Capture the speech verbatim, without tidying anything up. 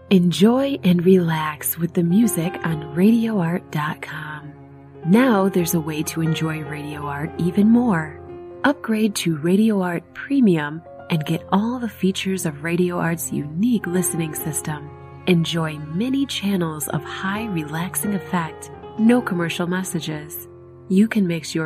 Enjoy and relax with the music on radio art dot com. Now there's a way to enjoy Radio Art even more. Upgrade to Radio Art Premium and get all the features of Radio Art's unique listening system. Enjoy many channels of high relaxing effect, no commercial messages. You can mix your